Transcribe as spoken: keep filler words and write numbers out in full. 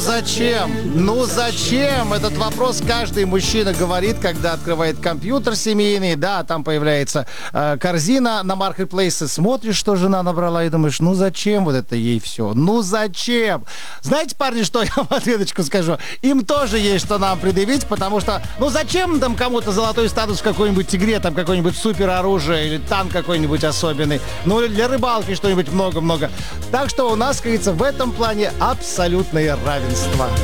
зачем? Ну зачем? Этот вопрос каждый мужчина говорит, когда открывает компьютер семейный, да, там появляется э, корзина на маркетплейсе, смотришь, что жена набрала, и думаешь, ну зачем вот это ей все? Ну зачем? Знаете, парни, что я в ответочку скажу? Им тоже есть что нам предъявить, потому что, ну зачем там кому-то золотой статус в какой-нибудь игре, там какое-нибудь супероружие или танк какой-нибудь особенный, ну для рыбалки что-нибудь много-много. Так что у нас, как говорится, в этом плане абсолютное равенство.